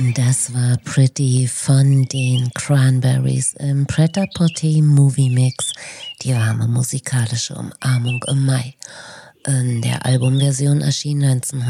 Das war Pretty von den Cranberries im Pret-a-Porter Movie Mix, die warme musikalische Umarmung im Mai. In der Albumversion erschien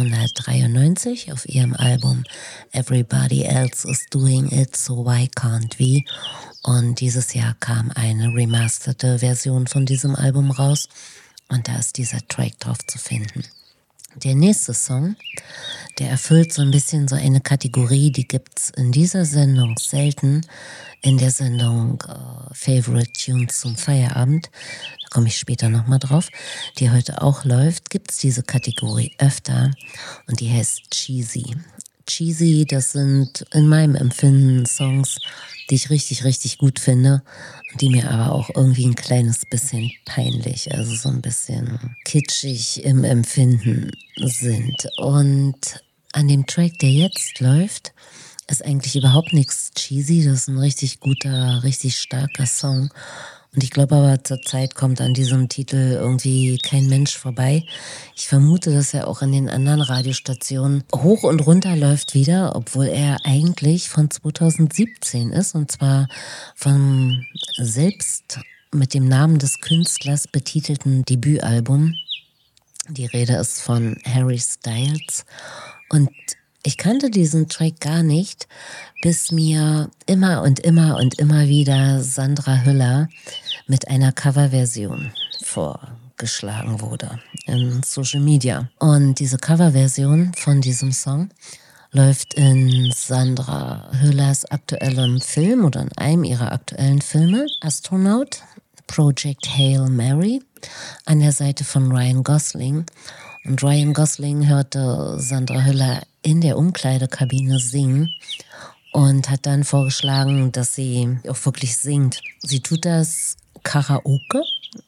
1993 auf ihrem Album Everybody Else is Doing It, So Why Can't We? Und dieses Jahr kam eine remasterte Version von diesem Album raus und da ist dieser Track drauf zu finden. Der nächste Song, der erfüllt so ein bisschen so eine Kategorie, die gibt's in dieser Sendung selten. In der Sendung Favorite Tunes zum Feierabend, da komme ich später nochmal drauf, die heute auch läuft, gibt's diese Kategorie öfter und die heißt Cheesy. Cheesy, das sind in meinem Empfinden Songs, die ich richtig, richtig gut finde und die mir aber auch irgendwie ein kleines bisschen peinlich, also so ein bisschen kitschig im Empfinden sind. Und an dem Track, der jetzt läuft, ist eigentlich überhaupt nichts cheesy, das ist ein richtig guter, richtig starker Song. Und ich glaube aber, zurzeit kommt an diesem Titel irgendwie kein Mensch vorbei. Ich vermute, dass er auch in den anderen Radiostationen hoch und runter läuft wieder, obwohl er eigentlich von 2017 ist. Und zwar vom selbst mit dem Namen des Künstlers betitelten Debütalbum. Die Rede ist von Harry Styles. Und ich kannte diesen Track gar nicht, bis mir immer und immer und immer wieder Sandra Hüller mit einer Coverversion vorgeschlagen wurde in Social Media. Und diese Coverversion von diesem Song läuft in Sandra Hüllers aktuellem Film oder in einem ihrer aktuellen Filme, Astronaut, Project Hail Mary, an der Seite von Ryan Gosling. Und Ryan Gosling hörte Sandra Hüller in der Umkleidekabine singen und hat dann vorgeschlagen, dass sie auch wirklich singt. Sie tut das Karaoke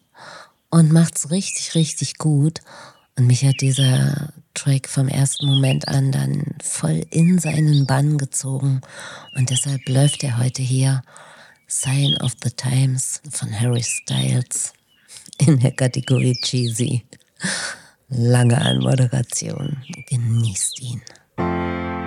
und macht's richtig, richtig gut. Und mich hat dieser Track vom ersten Moment an dann voll in seinen Bann gezogen. Und deshalb läuft er heute hier, Sign of the Times von Harry Styles in der Kategorie Cheesy. Lange Anmoderation. Genießt ihn.